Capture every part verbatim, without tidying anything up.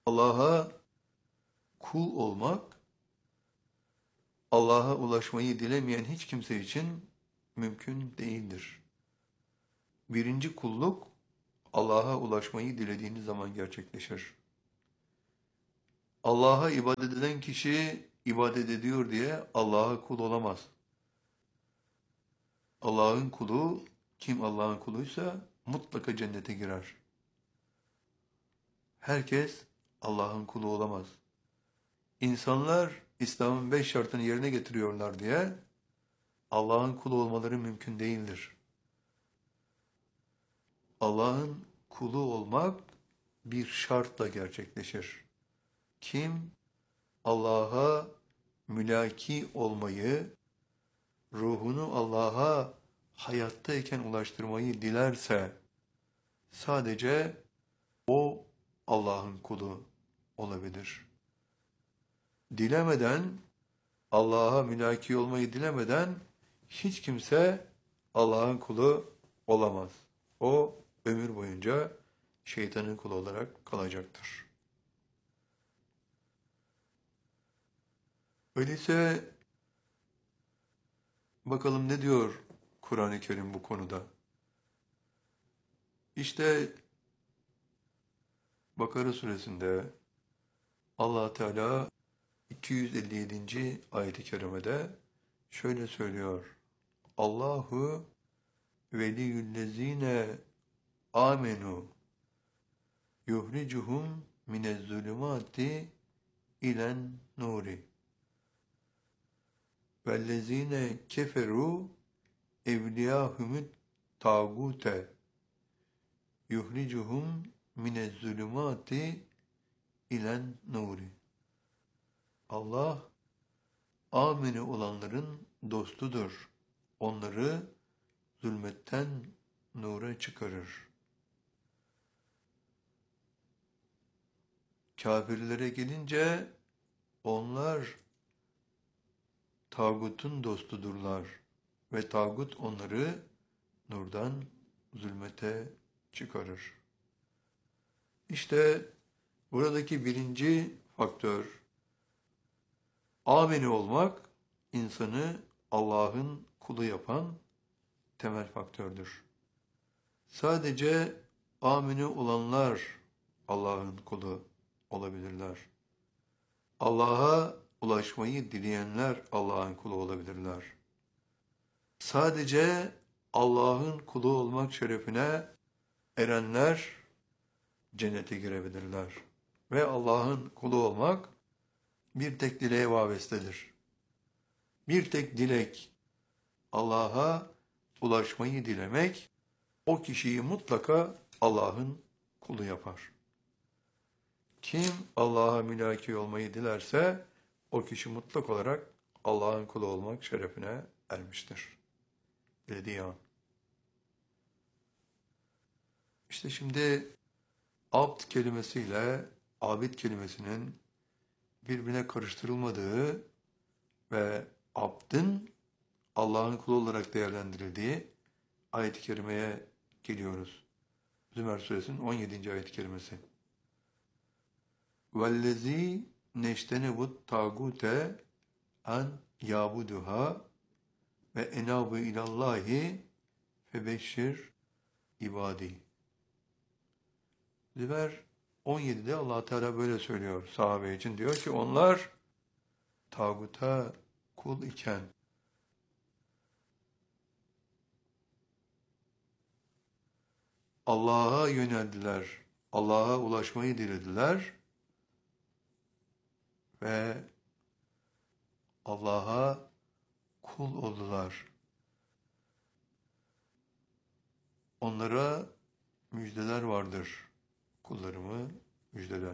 Allah'a kul olmak, Allah'a ulaşmayı dilemeyen hiç kimse için mümkün değildir. Birinci kulluk, Allah'a ulaşmayı dilediğiniz zaman gerçekleşir. Allah'a ibadet eden kişi ibadet ediyor diye Allah'a kul olamaz. Allah'ın kulu, kim Allah'ın kuluysa mutlaka cennete girer. Herkes Allah'ın kulu olamaz. İnsanlar İslam'ın beş şartını yerine getiriyorlar diye Allah'ın kulu olmaları mümkün değildir. Allah'ın kulu olmak bir şartla gerçekleşir. Kim Allah'a mülaki olmayı, ruhunu Allah'a hayattayken ulaştırmayı dilerse sadece o Allah'ın kulu olabilir. Dilemeden, Allah'a mülaki olmayı dilemeden hiç kimse Allah'ın kulu olamaz. O ömür boyunca şeytanın kulu olarak kalacaktır. Öyleyse bakalım ne diyor Kur'an-ı Kerim bu konuda? İşte Bakara suresinde Allah Teala iki yüz elli yedinci ayet-i kerimede şöyle söylüyor. Allahu veliyyüllezine amenu yuhricuhum minezzulumati ilen nuri vellezine keferu evliyahumut tağute yuhricuhum minezzulumati ilen nuri. Allah amini olanların dostudur. Onları zulmetten nura çıkarır. Kafirlere gelince onlar tağutun dostudurlar ve tağut onları nurdan zulmete çıkarır. İşte buradaki birinci faktör, amini olmak, insanı Allah'ın kulu yapan temel faktördür. Sadece amini olanlar Allah'ın kulu olabilirler. Allah'a ulaşmayı dileyenler Allah'ın kulu olabilirler. Sadece Allah'ın kulu olmak şerefine erenler cennete girebilirler. Ve Allah'ın kulu olmak bir tek dileğe vabestedir. Bir tek dilek, Allah'a ulaşmayı dilemek, o kişiyi mutlaka Allah'ın kulu yapar. Kim Allah'a mülaki olmayı dilerse, o kişi mutlak olarak Allah'ın kulu olmak şerefine ermiştir. Dilediği an. İşte şimdi abd kelimesiyle abid kelimesinin birbirine karıştırılmadığı ve abdın Allah'ın kulu olarak değerlendirildiği ayet-i kerimeye geliyoruz. Zümer suresinin on yedinci ayet-i kerimesi. وَالَّذ۪ي نَشْتَنَبُ التَّاغُوتَ اَنْ يَعْبُدُهَا وَاَنَابُ اِلَى اللّٰهِ فَبَشِّرْ ibadi. Zümer on yedide Allah Teala böyle söylüyor sahabe için. Diyor ki onlar tağuta kul iken Allah'a yöneldiler, Allah'a ulaşmayı dilediler ve Allah'a kul oldular. Onlara müjdeler vardır. Kullarımı müjdele.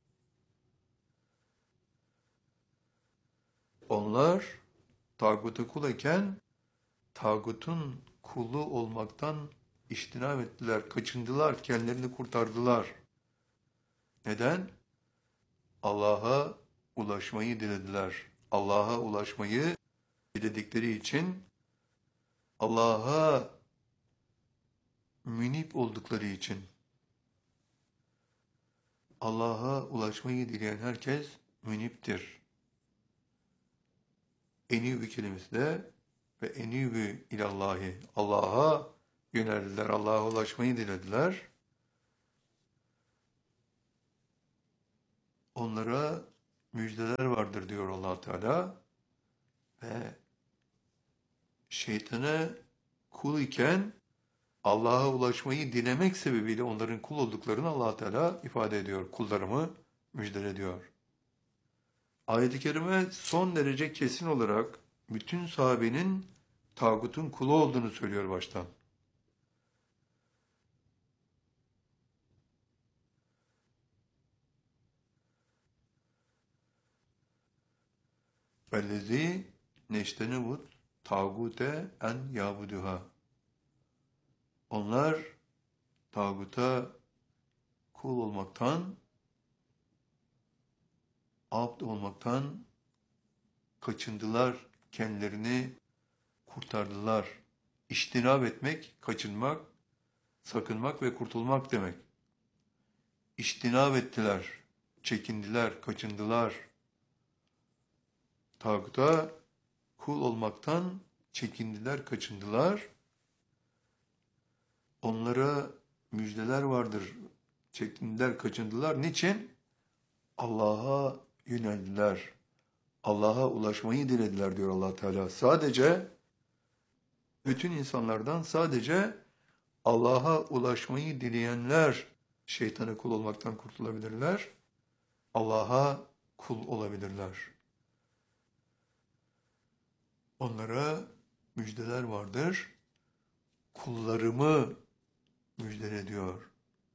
Onlar tağuta kul iken tağutun kulu olmaktan İçtinab ettiler, kaçındılar, kendilerini kurtardılar. Neden? Allah'a ulaşmayı dilediler. Allah'a ulaşmayı diledikleri için, Allah'a münip oldukları için. Allah'a ulaşmayı dileyen herkes müniptir. Enîbü kelimesi de ve enîbü ilallahi. Allah'a yöneldiler, Allah'a ulaşmayı dilediler. Onlara müjdeler vardır diyor Allah Teala ve şeytana kul iken Allah'a ulaşmayı dilemek sebebiyle onların kul olduklarını Allah Teala ifade ediyor. Kullarımı müjdele diyor. Ayet-i kerime son derece kesin olarak bütün sahabenin tağutun kulu olduğunu söylüyor baştan. Vellezî neştenebut tağute en yabuduha. Onlar tağuta kul olmaktan, abd olmaktan kaçındılar, kendilerini kurtardılar. İçtinab etmek, kaçınmak, sakınmak ve kurtulmak demek. İçtinab ettiler, çekindiler, kaçındılar. Tağuta kul olmaktan çekindiler, kaçındılar. Onlara müjdeler vardır. Çekindiler, kaçındılar. Niçin? Allah'a yöneldiler. Allah'a ulaşmayı dilediler diyor Allah Teala. Sadece bütün insanlardan sadece Allah'a ulaşmayı dileyenler şeytana kul olmaktan kurtulabilirler. Allah'a kul olabilirler. Onlara müjdeler vardır. Kullarımı müjdele diyor.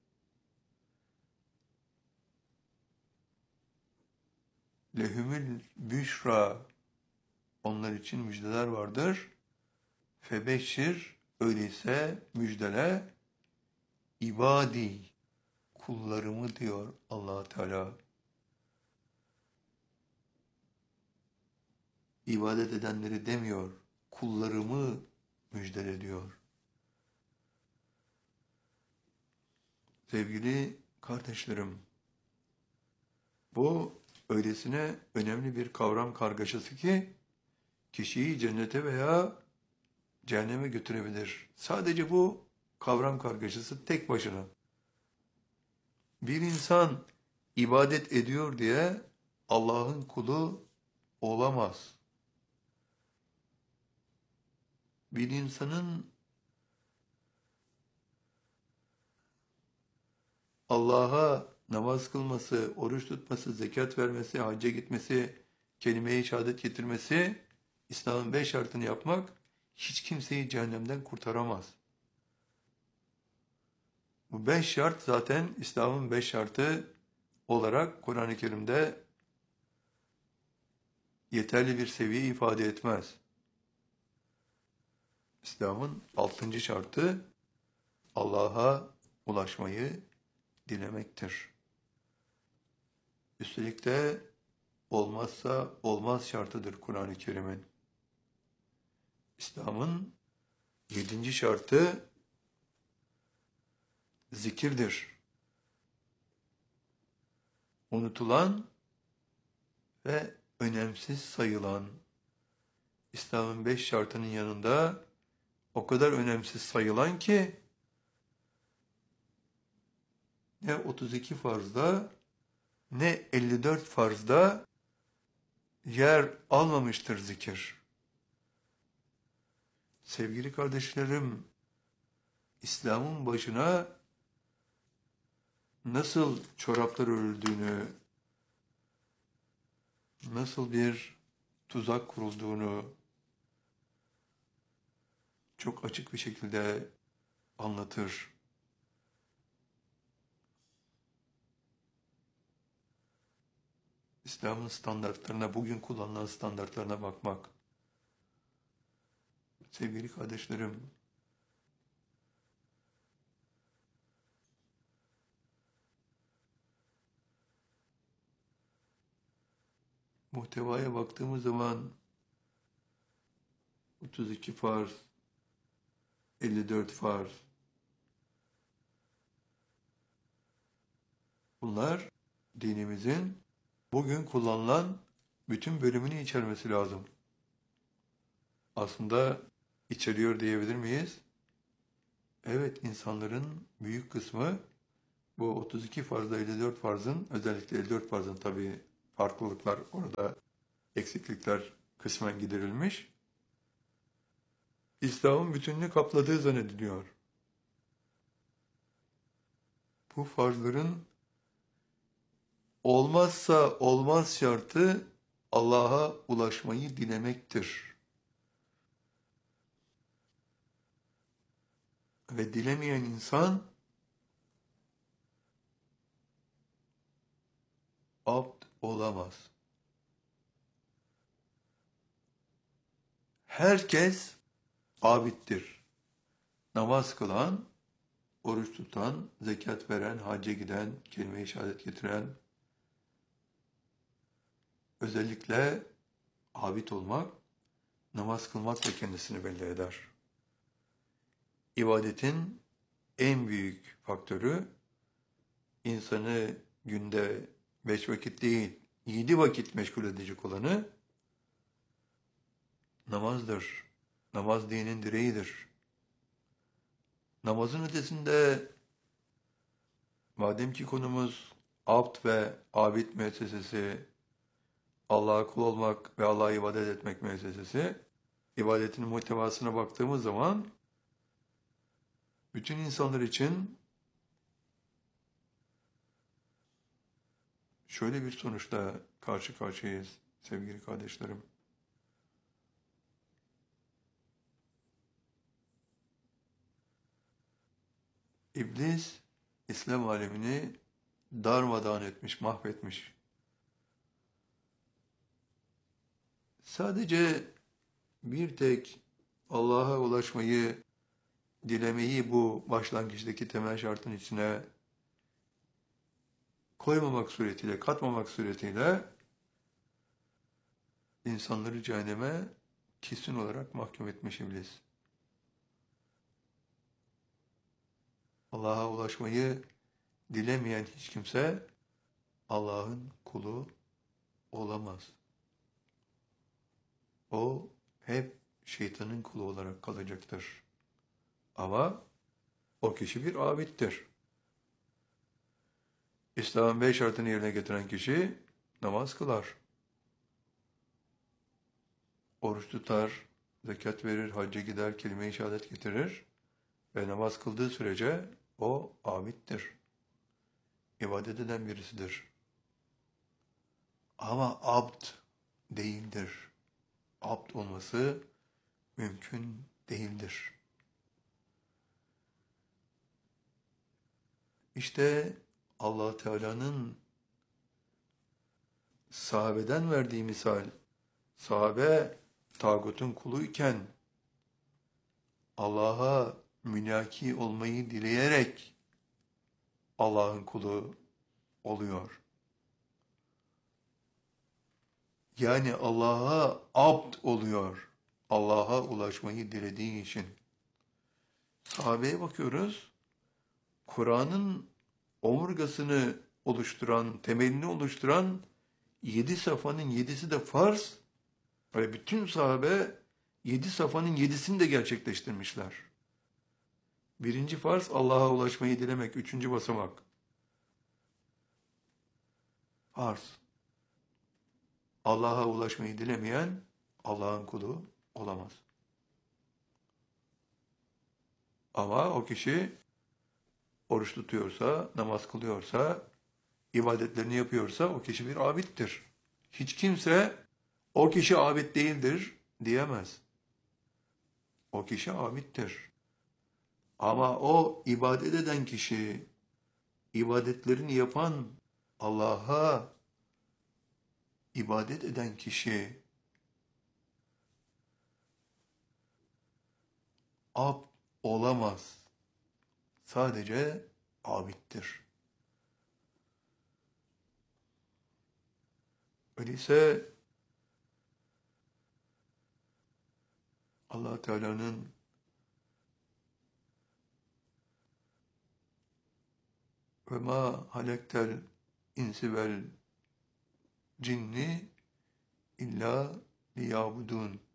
Lehumül büşra. Onlar için müjdeler vardır. Febeşşir, öyleyse müjdele ibadi, kullarımı diyor Allah Teala. İbadet edenleri demiyor, kullarımı müjdele diyor. Sevgili kardeşlerim, bu öylesine önemli bir kavram kargaşası ki kişiyi cennete veya cehenneme götürebilir. Sadece bu kavram kargaşası tek başına. Bir insan ibadet ediyor diye Allah'ın kulu olamaz. Bir insanın Allah'a namaz kılması, oruç tutması, zekat vermesi, hacca gitmesi, kelime-i şehadet getirmesi, İslam'ın beş şartını yapmak hiç kimseyi cehennemden kurtaramaz. Bu beş şart zaten İslam'ın beş şartı olarak Kur'an-ı Kerim'de yeterli bir seviye ifade etmez. İslam'ın altıncı şartı Allah'a ulaşmayı dilemektir. Üstelik de olmazsa olmaz şartıdır Kur'an-ı Kerim'in. İslam'ın yedinci şartı zikirdir. Unutulan ve önemsiz sayılan, İslam'ın beş şartının yanında o kadar önemsiz sayılan ki ne otuz iki farzda ne elli dört farzda yer almamıştır zikir. Sevgili kardeşlerim, İslam'ın başına nasıl çoraplar örüldüğünü, nasıl bir tuzak kurulduğunu çok açık bir şekilde anlatır. İslam'ın standartlarına, bugün kullanılan standartlarına bakmak. Sevgili kardeşlerim, muhtevaya baktığımız zaman otuz iki farz, elli dört farz. Bunlar dinimizin bugün kullanılan bütün bölümünü içermesi lazım. Aslında içeriyor diyebilir miyiz? Evet, insanların büyük kısmı bu otuz iki farzda elli dört farzın, özellikle elli dört farzın tabii farklılıklar orada, eksiklikler kısmen giderilmiş. İslam'ın bütününü kapladığı zannediliyor. Bu farzların olmazsa olmaz şartı Allah'a ulaşmayı dilemektir. Ve dilemeyen insan abd olamaz. Herkes abittir. Namaz kılan, oruç tutan, zekat veren, hacca giden, kelime-i şehadet getiren, özellikle abid olmak, namaz kılmakla kendisini belli eder. İbadetin en büyük faktörü, insanı günde beş vakit değil, yedi vakit meşgul edecek olanı namazdır. Namaz dinin direğidir. Namazın ötesinde, madem ki konumuz abd ve abid müessesesi, Allah'a kul olmak ve Allah'a ibadet etmek müessesesi, ibadetin muhtevasına baktığımız zaman, bütün insanlar için şöyle bir sonuçla karşı karşıyayız sevgili kardeşlerim. İblis, İslam alemini darmadağın etmiş, mahvetmiş. Sadece bir tek Allah'a ulaşmayı, dilemeyi bu başlangıçtaki temel şartın içine koymamak suretiyle, katmamak suretiyle insanları cehenneme kesin olarak mahkum etmiş iblis. Allah'a ulaşmayı dilemeyen hiç kimse Allah'ın kulu olamaz. O hep şeytanın kulu olarak kalacaktır. Ama o kişi bir abittir. İslam'ın beş şartını yerine getiren kişi namaz kılar, oruç tutar, zekat verir, hacca gider, kelime-i şehadet getirir ve namaz kıldığı sürece o abittir. İbadet eden birisidir. Ama abd değildir. Abd olması mümkün değildir. İşte Allah Teala'nın sahabeden verdiği misal, sahabe tağutun kuluyken Allah'a münaki olmayı dileyerek Allah'ın kulu oluyor. Yani Allah'a abd oluyor. Allah'a ulaşmayı dilediği için. Sahabeye bakıyoruz. Kur'an'ın omurgasını oluşturan, temelini oluşturan yedi safhanın yedisi de farz. Ve bütün sahabe yedi safhanın yedisini de gerçekleştirmişler. Birinci farz Allah'a ulaşmayı dilemek. Üçüncü basamak. Farz. Allah'a ulaşmayı dilemeyen Allah'ın kulu olamaz. Ama o kişi oruç tutuyorsa, namaz kılıyorsa, ibadetlerini yapıyorsa o kişi bir abittir. Hiç kimse o kişi abid değildir diyemez. O kişi abittir. Ama o ibadet eden kişi, ibadetlerini yapan, Allah'a ibadet eden kişi abd olamaz. Sadece abittir. Öyleyse Allah Teala'nın ve ma halektel insi vel cinni illa liyabudun.